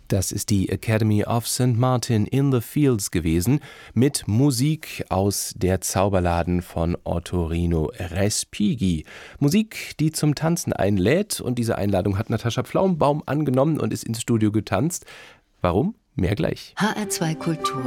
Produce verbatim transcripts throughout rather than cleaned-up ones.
Das ist die Academy of Saint Martin in the Fields gewesen, mit Musik aus Der Zauberladen von Ottorino Respighi. Musik, die zum Tanzen einlädt, und diese Einladung hat Natascha Pflaumenbaum angenommen und ist ins Studio getanzt. Warum? Mehr gleich. H R zwei Kultur.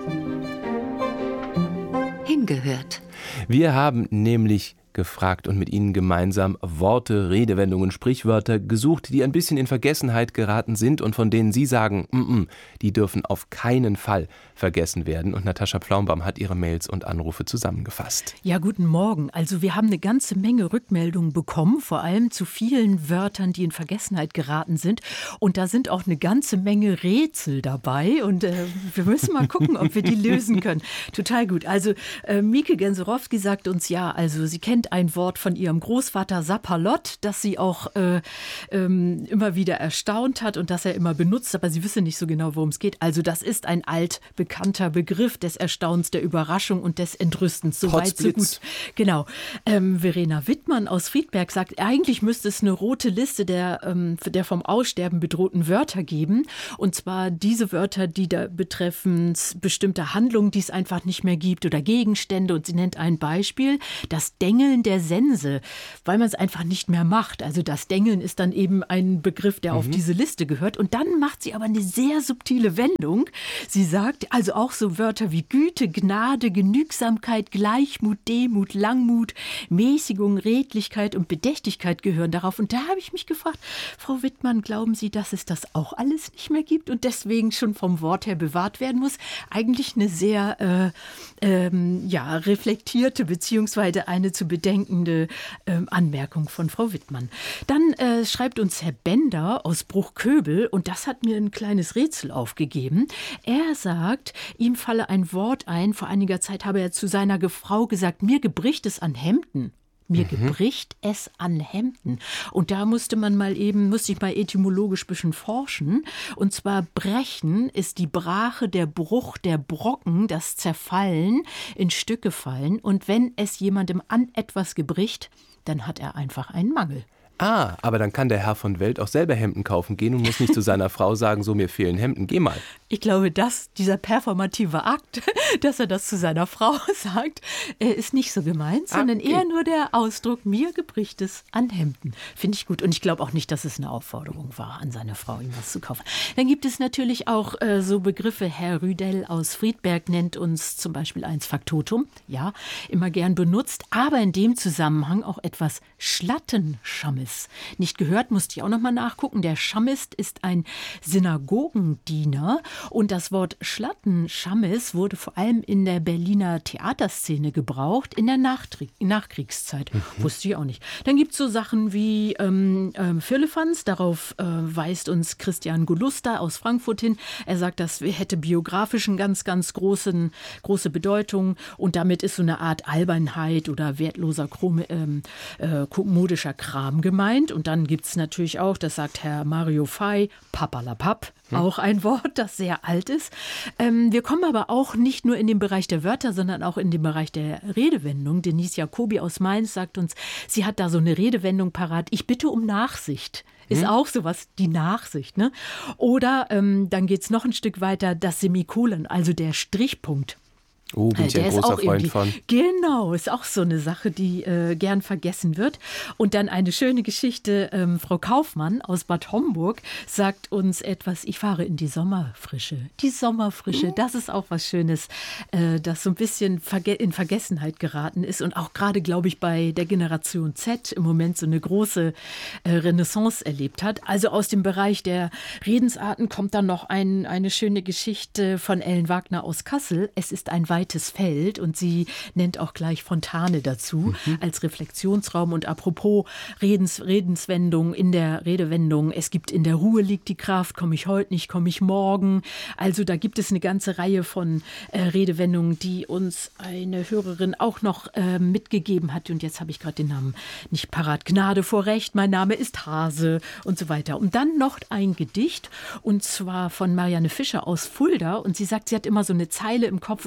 Hingehört. Wir haben nämlich gefragt und mit Ihnen gemeinsam Worte, Redewendungen, Sprichwörter gesucht, die ein bisschen in Vergessenheit geraten sind und von denen Sie sagen, mm-mm, die dürfen auf keinen Fall vergessen werden. Und Natascha Pflaumenbaum hat ihre Mails und Anrufe zusammengefasst. Ja, guten Morgen. Also wir haben eine ganze Menge Rückmeldungen bekommen, vor allem zu vielen Wörtern, die in Vergessenheit geraten sind. Und da sind auch eine ganze Menge Rätsel dabei. Und äh, wir müssen mal gucken, ob wir die lösen können. Total gut. Also äh, Mieke Genserowski sagt uns, ja, also sie kennt ein Wort von ihrem Großvater Sapperlot, das sie auch äh, ähm, immer wieder erstaunt hat und das er immer benutzt, aber sie wisse nicht so genau, worum es geht. Also das ist ein altbekannter Begriff des Erstaunens, der Überraschung und des Entrüstens. So weit, so gut. Genau. Ähm, Verena Wittmann aus Friedberg sagt, eigentlich müsste es eine rote Liste der, ähm, der vom Aussterben bedrohten Wörter geben. Und zwar diese Wörter, die da betreffen bestimmte Handlungen, die es einfach nicht mehr gibt oder Gegenstände. Und sie nennt ein Beispiel, das Dengeln der Sense, weil man es einfach nicht mehr macht. Also das Dengeln ist dann eben ein Begriff, der mhm. auf diese Liste gehört. Und dann macht sie aber eine sehr subtile Wendung. Sie sagt, also auch so Wörter wie Güte, Gnade, Genügsamkeit, Gleichmut, Demut, Langmut, Mäßigung, Redlichkeit und Bedächtigkeit gehören darauf. Und da habe ich mich gefragt, Frau Wittmann, glauben Sie, dass es das auch alles nicht mehr gibt und deswegen schon vom Wort her bewahrt werden muss? Eigentlich eine sehr äh, ähm, ja, reflektierte beziehungsweise eine zu bedenkende äh, Anmerkung von Frau Wittmann. Dann äh, schreibt uns Herr Bender aus Bruchköbel, und das hat mir ein kleines Rätsel aufgegeben. Er sagt, ihm falle ein Wort ein. Vor einiger Zeit habe er zu seiner Frau gesagt, mir gebricht es an Hemden. Mir mhm. gebricht es an Hemden. Und da musste man mal eben, musste ich mal etymologisch ein bisschen forschen. Und zwar brechen ist die Brache, der Bruch, der Brocken, das Zerfallen, in Stücke fallen. Und wenn es jemandem an etwas gebricht, dann hat er einfach einen Mangel. Ah, aber dann kann der Herr von Welt auch selber Hemden kaufen gehen und muss nicht zu seiner Frau sagen, so, mir fehlen Hemden, geh mal. Ich glaube, dass dieser performative Akt, dass er das zu seiner Frau sagt, ist nicht so gemeint, ah, sondern okay. eher nur der Ausdruck, mir gebricht es an Hemden. Finde ich gut. Und ich glaube auch nicht, dass es eine Aufforderung war, an seine Frau ihm was zu kaufen. Dann gibt es natürlich auch äh, so Begriffe. Herr Rüdell aus Friedberg nennt uns zum Beispiel eins Faktotum. Ja, immer gern benutzt, aber in dem Zusammenhang auch etwas Schlattenschammes. Nicht gehört, musste ich auch noch mal nachgucken. Der Schammist ist ein Synagogendiener und das Wort Schlattenschammis wurde vor allem in der Berliner Theaterszene gebraucht in der Nachtrie- Nachkriegszeit. Mhm. Wusste ich auch nicht. Dann gibt es so Sachen wie ähm, ähm, Firlefanz, darauf äh, weist uns Christian Goluster aus Frankfurt hin. Er sagt, das hätte biografisch eine ganz, ganz großen, große Bedeutung und damit ist so eine Art Albernheit oder wertloser Chrom- ähm, äh, modischer Kram gemeint. Und dann gibt es natürlich auch, das sagt Herr Mario Fey, Papalapap, hm. auch ein Wort, das sehr alt ist. Ähm, wir kommen aber auch nicht nur in den Bereich der Wörter, sondern auch in den Bereich der Redewendung. Denise Jacobi aus Mainz sagt uns, sie hat da so eine Redewendung parat, ich bitte um Nachsicht. Ist hm. auch sowas, die Nachsicht. Ne? Oder ähm, dann geht es noch ein Stück weiter, das Semikolon, also der Strichpunkt. Oh, bin ich ein großer Freund von. Genau, ist auch so eine Sache, die äh, gern vergessen wird. Und dann eine schöne Geschichte, ähm, Frau Kaufmann aus Bad Homburg sagt uns etwas, ich fahre in die Sommerfrische. Die Sommerfrische, mhm. das ist auch was Schönes, äh, das so ein bisschen verge- in Vergessenheit geraten ist und auch gerade, glaube ich, bei der Generation Z im Moment so eine große äh, Renaissance erlebt hat. Also aus dem Bereich der Redensarten kommt dann noch ein, eine schöne Geschichte von Ellen Wagner aus Kassel. Es ist ein weites Feld und sie nennt auch gleich Fontane dazu mhm. als Reflexionsraum. Und apropos Redens, Redenswendung in der Redewendung, es gibt in der Ruhe liegt die Kraft, komme ich heute nicht, komme ich morgen. Also da gibt es eine ganze Reihe von äh, Redewendungen, die uns eine Hörerin auch noch äh, mitgegeben hat. Und jetzt habe ich gerade den Namen nicht parat. Gnade vor Recht, mein Name ist Hase und so weiter. Und dann noch ein Gedicht und zwar von Marianne Fischer aus Fulda. Und sie sagt, sie hat immer so eine Zeile im Kopf und sie glaubt,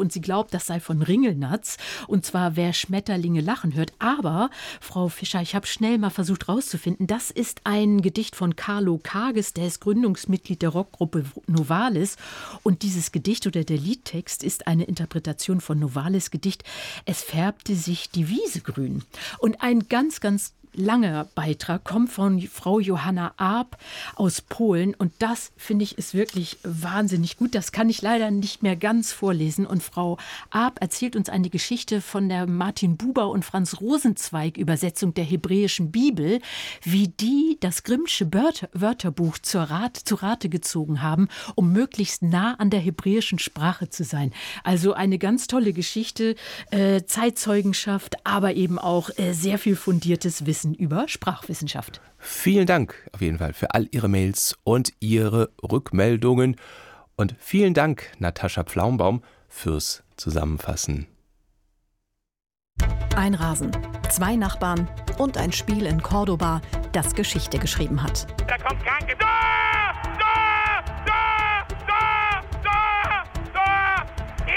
glaubt, das sei von Ringelnatz. Und zwar, wer Schmetterlinge lachen hört. Aber, Frau Fischer, ich habe schnell mal versucht rauszufinden, das ist ein Gedicht von Carlo Kages, der ist Gründungsmitglied der Rockgruppe Novalis. Und dieses Gedicht oder der Liedtext ist eine Interpretation von Novalis Gedicht Es färbte sich die Wiese grün. Und ein ganz, ganz langer Beitrag kommt von Frau Johanna Arp aus Polen und das, finde ich, ist wirklich wahnsinnig gut. Das kann ich leider nicht mehr ganz vorlesen und Frau Arp erzählt uns eine Geschichte von der Martin Buber und Franz Rosenzweig Übersetzung der hebräischen Bibel, wie die das Grimmsche Wörter- Wörterbuch zur Rat, zu Rate gezogen haben, um möglichst nah an der hebräischen Sprache zu sein. Also eine ganz tolle Geschichte, äh, Zeitzeugenschaft, aber eben auch äh, sehr viel fundiertes Wissen über Sprachwissenschaft. Vielen Dank auf jeden Fall für all Ihre Mails und Ihre Rückmeldungen. Und vielen Dank, Natascha Pflaumbaum, fürs Zusammenfassen. Ein Rasen, zwei Nachbarn und ein Spiel in Cordoba, das Geschichte geschrieben hat. Da kommt Kranke. Da! Da! Da! Da! Da! Da!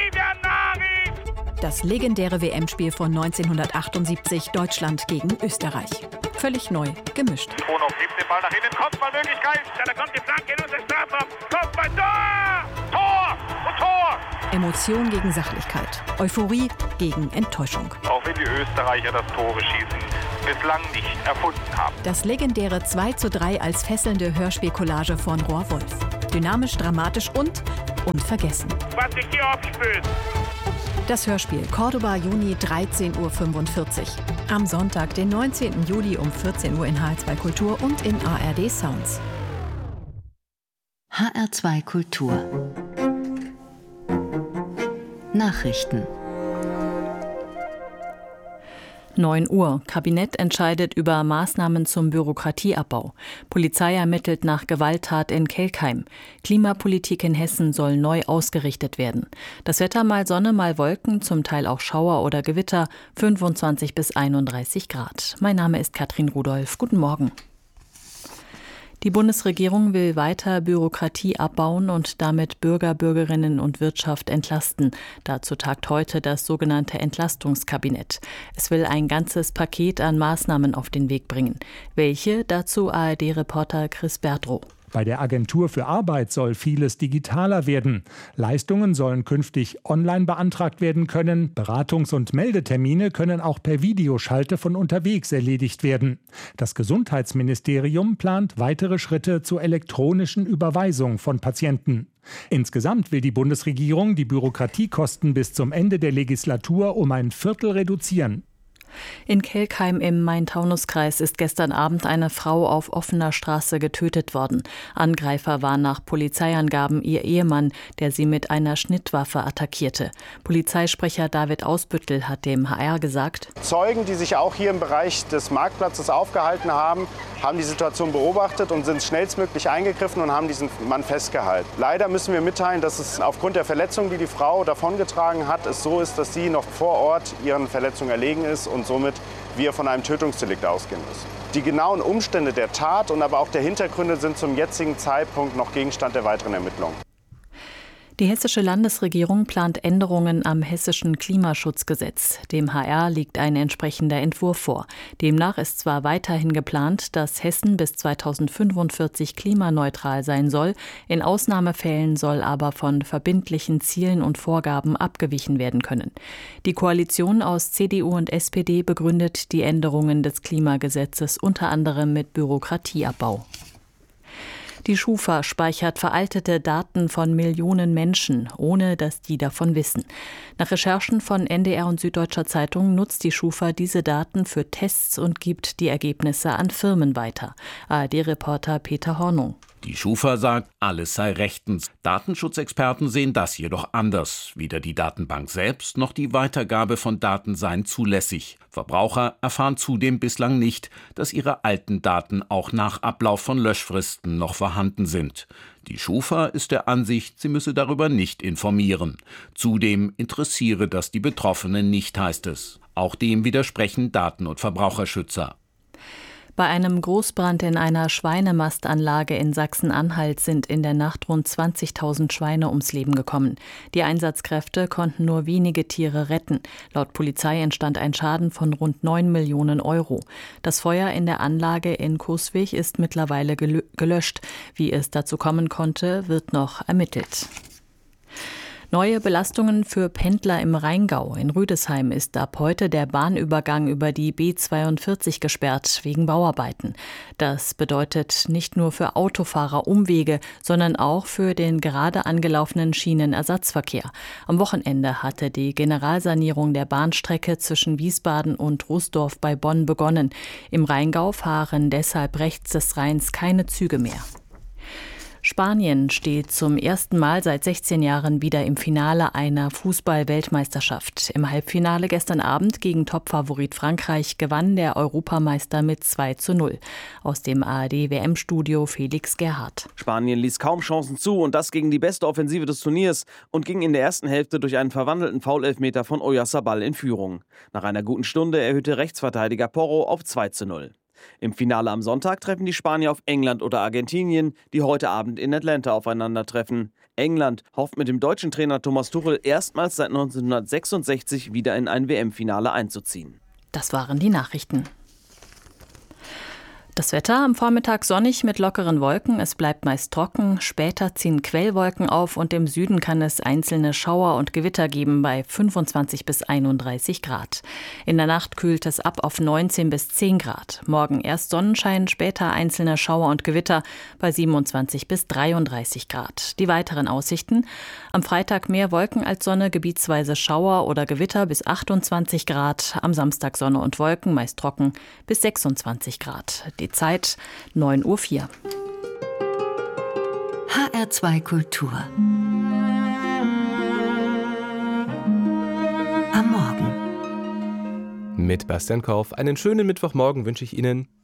Das legendäre W M-Spiel von neunzehnhundertachtundsiebzig, Deutschland gegen Österreich. Völlig neu gemischt. Tono gibt den Ball nach hinten, Kopfballmöglichkeit. Ja, da kommt die Flanke in unser Strafraum. Kopfball, da! Tor! Und Tor! Emotion gegen Sachlichkeit. Euphorie gegen Enttäuschung. Auch wenn die Österreicher das Tore schießen bislang nicht erfunden haben. Das legendäre zwei zu drei als fesselnde Hörspielcollage von Roar Wolf. Dynamisch, dramatisch und unvergessen. Was sich hier aufspült. Das Hörspiel Cordoba, Juni, dreizehn Uhr fünfundvierzig. Am Sonntag, den neunzehnten Juli um vierzehn Uhr in H R zwei Kultur und in A R D Sounds. H R zwei Kultur Nachrichten. neun Uhr. Kabinett entscheidet über Maßnahmen zum Bürokratieabbau. Polizei ermittelt nach Gewalttat in Kelkheim. Klimapolitik in Hessen soll neu ausgerichtet werden. Das Wetter mal Sonne, mal Wolken, zum Teil auch Schauer oder Gewitter, fünfundzwanzig bis einunddreißig Grad. Mein Name ist Katrin Rudolph. Guten Morgen. Die Bundesregierung will weiter Bürokratie abbauen und damit Bürger, Bürgerinnen und Wirtschaft entlasten. Dazu tagt heute das sogenannte Entlastungskabinett. Es will ein ganzes Paket an Maßnahmen auf den Weg bringen. Welche? Dazu A R D-Reporter Chris Berdrow. Bei der Agentur für Arbeit soll vieles digitaler werden. Leistungen sollen künftig online beantragt werden können. Beratungs- und Meldetermine können auch per Videoschalte von unterwegs erledigt werden. Das Gesundheitsministerium plant weitere Schritte zur elektronischen Überweisung von Patienten. Insgesamt will die Bundesregierung die Bürokratiekosten bis zum Ende der Legislatur um ein Viertel reduzieren. In Kelkheim im Main-Taunus-Kreis ist gestern Abend eine Frau auf offener Straße getötet worden. Angreifer war nach Polizeiangaben ihr Ehemann, der sie mit einer Schnittwaffe attackierte. Polizeisprecher David Ausbüttel hat dem H R gesagt: Zeugen, die sich auch hier im Bereich des Marktplatzes aufgehalten haben, haben die Situation beobachtet und sind schnellstmöglich eingegriffen und haben diesen Mann festgehalten. Leider müssen wir mitteilen, dass es aufgrund der Verletzung, die die Frau davongetragen hat, es so ist, dass sie noch vor Ort ihren Verletzungen erlegen ist und somit wir von einem Tötungsdelikt ausgehen müssen. Die genauen Umstände der Tat und aber auch der Hintergründe sind zum jetzigen Zeitpunkt noch Gegenstand der weiteren Ermittlungen. Die hessische Landesregierung plant Änderungen am hessischen Klimaschutzgesetz. Dem H R liegt ein entsprechender Entwurf vor. Demnach ist zwar weiterhin geplant, dass Hessen bis zweitausendfünfundvierzig klimaneutral sein soll, in Ausnahmefällen soll aber von verbindlichen Zielen und Vorgaben abgewichen werden können. Die Koalition aus C D U und S P D begründet die Änderungen des Klimagesetzes unter anderem mit Bürokratieabbau. Die Schufa speichert veraltete Daten von Millionen Menschen, ohne dass die davon wissen. Nach Recherchen von N D R und Süddeutscher Zeitung nutzt die Schufa diese Daten für Tests und gibt die Ergebnisse an Firmen weiter. A R D-Reporter Peter Hornung. Die Schufa sagt, alles sei rechtens. Datenschutzexperten sehen das jedoch anders. Weder die Datenbank selbst noch die Weitergabe von Daten seien zulässig. Verbraucher erfahren zudem bislang nicht, dass ihre alten Daten auch nach Ablauf von Löschfristen noch vorhanden sind. Die Schufa ist der Ansicht, sie müsse darüber nicht informieren. Zudem interessiere das die Betroffenen nicht, heißt es. Auch dem widersprechen Daten- und Verbraucherschützer. Bei einem Großbrand in einer Schweinemastanlage in Sachsen-Anhalt sind in der Nacht rund zwanzigtausend Schweine ums Leben gekommen. Die Einsatzkräfte konnten nur wenige Tiere retten. Laut Polizei entstand ein Schaden von rund neun Millionen Euro. Das Feuer in der Anlage in Coswig ist mittlerweile gelöscht. Wie es dazu kommen konnte, wird noch ermittelt. Neue Belastungen für Pendler im Rheingau. In Rüdesheim ist ab heute der Bahnübergang über die B zweiundvierzig gesperrt wegen Bauarbeiten. Das bedeutet nicht nur für Autofahrer Umwege, sondern auch für den gerade angelaufenen Schienenersatzverkehr. Am Wochenende hatte die Generalsanierung der Bahnstrecke zwischen Wiesbaden und Rußdorf bei Bonn begonnen. Im Rheingau fahren deshalb rechts des Rheins keine Züge mehr. Spanien steht zum ersten Mal seit sechzehn Jahren wieder im Finale einer Fußball-Weltmeisterschaft. Im Halbfinale gestern Abend gegen Topfavorit Frankreich gewann der Europameister mit zwei zu null. Aus dem A R D-W M-Studio Felix Gerhardt. Spanien ließ kaum Chancen zu und das gegen die beste Offensive des Turniers und ging in der ersten Hälfte durch einen verwandelten Foul-Elfmeter von Oyarzabal in Führung. Nach einer guten Stunde erhöhte Rechtsverteidiger Porro auf zwei zu null. Im Finale am Sonntag treffen die Spanier auf England oder Argentinien, die heute Abend in Atlanta aufeinandertreffen. England hofft mit dem deutschen Trainer Thomas Tuchel erstmals seit neunzehnhundertsechsundsechzig wieder in ein W M-Finale einzuziehen. Das waren die Nachrichten. Das Wetter am Vormittag sonnig mit lockeren Wolken. Es bleibt meist trocken. Später ziehen Quellwolken auf und im Süden kann es einzelne Schauer und Gewitter geben bei fünfundzwanzig bis einunddreißig Grad. In der Nacht kühlt es ab auf neunzehn bis zehn Grad. Morgen erst Sonnenschein, später einzelne Schauer und Gewitter bei siebenundzwanzig bis dreiunddreißig Grad. Die weiteren Aussichten: Am Freitag mehr Wolken als Sonne, gebietsweise Schauer oder Gewitter bis achtundzwanzig Grad. Am Samstag Sonne und Wolken, meist trocken, bis sechsundzwanzig Grad. Die Zeit neun Uhr vier. H R zwei Kultur. Am Morgen. Mit Bastian Korf einen schönen Mittwochmorgen wünsche ich Ihnen.